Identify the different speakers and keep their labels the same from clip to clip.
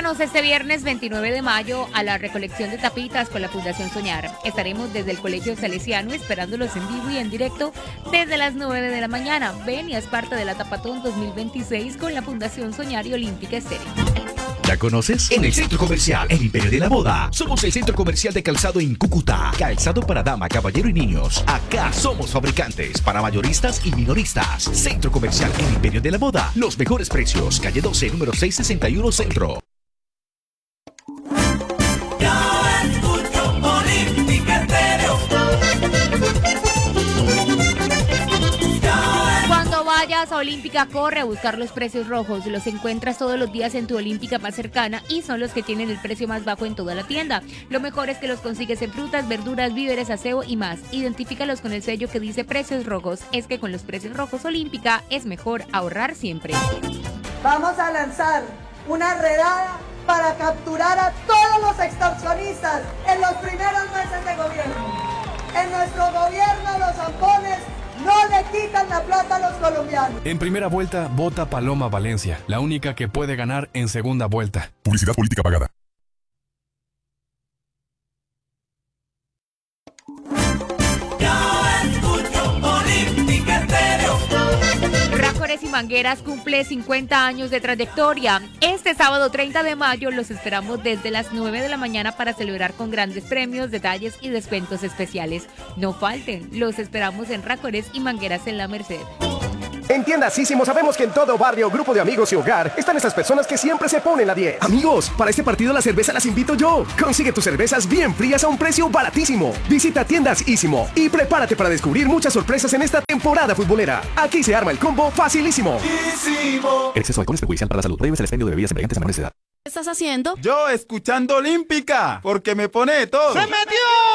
Speaker 1: Acompáñanos este viernes 29 de mayo a la recolección de tapitas con la Fundación Soñar. Estaremos desde el Colegio Salesiano esperándolos en vivo y en directo desde las 9 de la mañana. Ven y haz parte de la Tapatón 2026 con la Fundación Soñar y Olímpica Estéreo.
Speaker 2: ¿La conoces? En el Centro Comercial El Imperio de la Moda. Somos el centro comercial de calzado en Cúcuta. Calzado para dama, caballero y niños. Acá somos fabricantes para mayoristas y minoristas. Centro Comercial El Imperio de la Moda. Los mejores precios. Calle 12, número 661 Centro.
Speaker 1: Vayas a Olímpica, corre a buscar los precios rojos. Los encuentras todos los días en tu Olímpica más cercana y son los que tienen el precio más bajo en toda la tienda. Lo mejor es que los consigues en frutas, verduras, víveres, aseo y más. Identifícalos con el sello que dice precios rojos. Es que con los precios rojos Olímpica es mejor ahorrar siempre.
Speaker 3: Vamos a lanzar una redada para capturar a todos los extorsionistas en los primeros meses de gobierno. En nuestro gobierno los zampones no le quitan la plata a los colombianos.
Speaker 4: En primera vuelta, vota Paloma Valencia, la única que puede ganar en segunda vuelta.
Speaker 5: Publicidad política pagada.
Speaker 1: Rácores y Mangueras cumple 50 años de trayectoria. Este sábado 30 de mayo los esperamos desde las 9 de la mañana para celebrar con grandes premios, detalles y descuentos especiales. No falten, los esperamos en Rácores y Mangueras en La Merced.
Speaker 6: En Tiendas Ísimo sabemos que en todo barrio, grupo de amigos y hogar están esas personas que siempre se ponen la 10. Amigos, para este partido la cerveza las invito yo. Consigue tus cervezas bien frías a un precio baratísimo. Visita Tiendas Ísimo y prepárate para descubrir muchas sorpresas en esta temporada futbolera. Aquí se arma el combo facilísimo.
Speaker 7: Ísimo.
Speaker 8: El exceso de alcohol es perjudicial para la salud. Prohíbes el expendio de bebidas embriagantes a menores de edad.
Speaker 9: ¿Qué estás haciendo?
Speaker 10: Yo escuchando Olímpica, porque me pone de todo.
Speaker 11: ¡Se metió!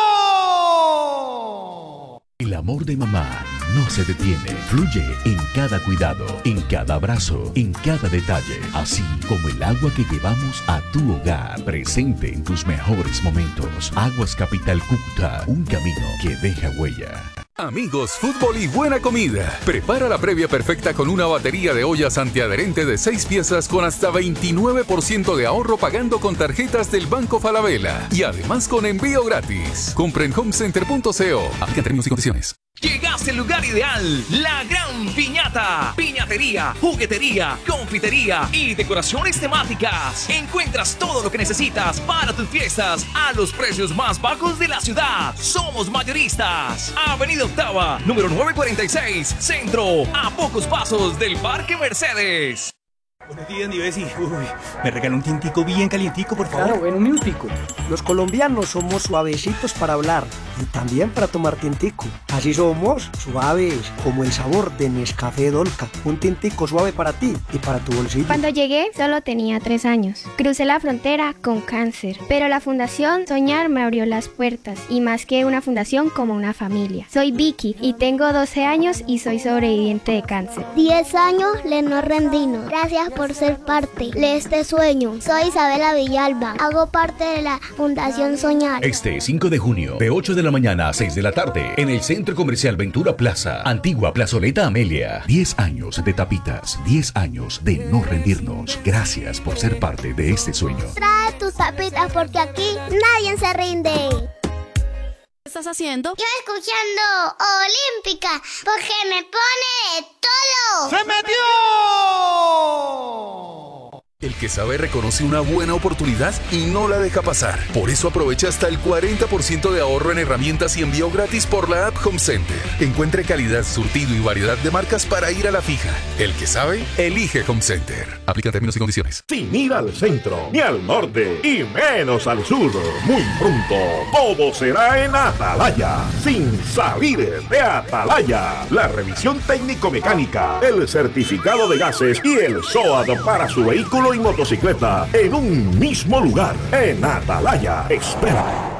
Speaker 2: El amor de mamá no se detiene. Fluye en cada cuidado, en cada abrazo, en cada detalle. Así como el agua que llevamos a tu hogar, presente en tus mejores momentos. Aguas Capital Cúcuta, un camino que deja huella.
Speaker 12: Amigos, fútbol y buena comida. Prepara la previa perfecta con una batería de ollas antiadherente de 6 piezas con hasta 29% de ahorro pagando con tarjetas del Banco Falabella. Y además con envío gratis. Compra en homecenter.co. Aplican términos y condiciones.
Speaker 13: Llegaste al lugar ideal, la Gran Piñata. Piñatería, juguetería, confitería y decoraciones temáticas. Encuentras todo lo que necesitas para tus fiestas a los precios más bajos de la ciudad. Somos mayoristas. Avenida Octava, número 946, Centro, a pocos pasos del Parque Mercedes.
Speaker 14: Buenos días, mi Bessie. Me regala un tintico bien calientico, por favor.
Speaker 15: Claro, en un minutico. Los colombianos somos suavecitos para hablar y también para tomar tintico. Así somos suaves, como el sabor de Nescafé Dolca. Un tintico suave para ti y para tu bolsillo.
Speaker 16: Cuando llegué, solo tenía 3 años. Crucé la frontera con cáncer, pero la Fundación Soñar me abrió las puertas y más que una fundación, como una familia. Soy Vicky y tengo 12 años y soy sobreviviente de cáncer.
Speaker 17: 10 años le no rendino. Gracias por ser parte de este sueño. Soy Isabela Villalba. Hago parte de la Fundación Soñar.
Speaker 2: Este 5 de junio, de 8 de la mañana a 6 de la tarde, en el Centro Comercial Ventura Plaza, antigua Plazoleta Amelia. 10 años de tapitas, 10 años de no rendirnos. Gracias por ser parte de este sueño.
Speaker 17: Trae tus tapitas porque aquí nadie se rinde.
Speaker 9: ¿Qué estás haciendo?
Speaker 17: Yo escuchando Olímpica porque me pone de todo.
Speaker 11: ¡Se metió!
Speaker 12: El que sabe reconoce una buena oportunidad y no la deja pasar. Por eso aprovecha hasta el 40% de ahorro en herramientas y envío gratis por la app Home Center. Encuentre calidad, surtido y variedad de marcas para ir a la fija. El que sabe, elige Home Center. Aplica términos y condiciones.
Speaker 18: Sin ir al centro, ni al norte, y menos al sur. Muy pronto, todo será en Atalaya. Sin salir de Atalaya. La revisión técnico-mecánica, el certificado de gases y el SOAT para su vehículo y motocicleta en un mismo lugar. En Atalaya. Espera.